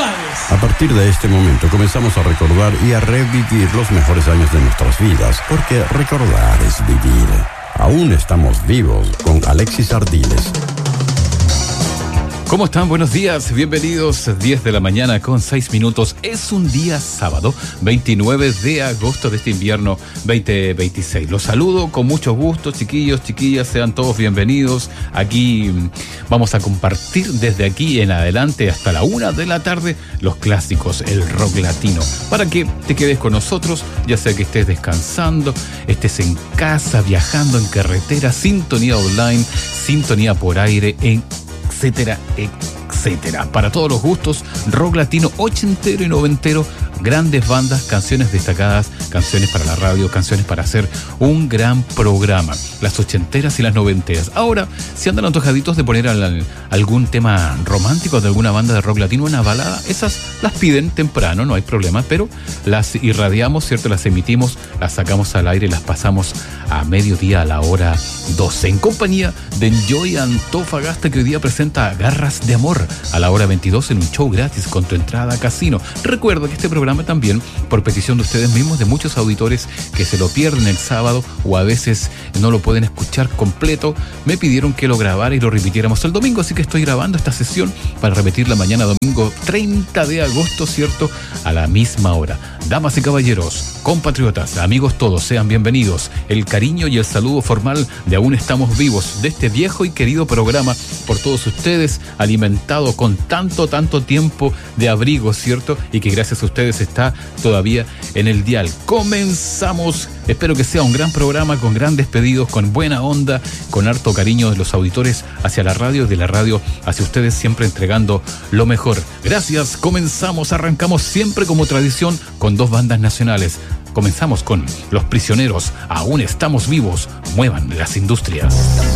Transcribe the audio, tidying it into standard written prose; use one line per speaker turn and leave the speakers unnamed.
felicidades.
A partir de este momento comenzamos a recordar y a revivir los mejores años de nuestras vidas, porque recordar es vivir. Aún estamos vivos con Alexis Ardiles.
¿Cómo están? Buenos días, bienvenidos. 10 de la mañana con 6 minutos. Es un día sábado, 29 de agosto de este invierno 2026. Los saludo con mucho gusto, chiquillos, chiquillas, sean todos bienvenidos. Aquí vamos a compartir desde aquí en adelante hasta la 1 de la tarde los clásicos, el rock latino. Para que te quedes con nosotros, ya sea que estés descansando, estés en casa, viajando en carretera, sintonía online, sintonía por aire, etcétera, etcétera. Para todos los gustos, rock latino ochentero y noventero, grandes bandas, canciones destacadas, canciones para la radio, canciones para hacer un gran programa. Las ochenteras y las noventeras. Ahora, si andan antojaditos de poner algún tema romántico de alguna banda de rock latino, una balada, esas las piden temprano, no hay problema, pero las irradiamos, ¿cierto? Las emitimos, las sacamos al aire, las pasamos a mediodía a la hora 12. En compañía de Enjoy Antofagasta, que hoy día presenta Garras de Amor a la hora 22 en un show gratis con tu entrada a casino. Recuerda que este programa también, por petición de ustedes mismos, de muchos auditores que se lo pierden el sábado o a veces no lo pueden escuchar completo, me pidieron que lo grabara y lo repitiéramos el domingo, así que estoy grabando esta sesión para repetirla mañana domingo 30 de agosto, ¿cierto? A la misma hora. Damas y caballeros, compatriotas, amigos todos, sean bienvenidos. El cariño y el saludo formal de Aún Estamos Vivos, de este viejo y querido programa por todos ustedes, alimentado con tanto tiempo de abrigo, ¿cierto? Y que gracias a ustedes está todavía en el dial. Comenzamos. Espero que sea un gran programa con grandes pedidos, con buena onda, con harto cariño de los auditores hacia la radio, de la radio hacia ustedes, siempre entregando lo mejor. Gracias, comenzamos, arrancamos siempre como tradición con dos bandas nacionales. Comenzamos con Los Prisioneros, Aún Estamos Vivos, muevan las industrias.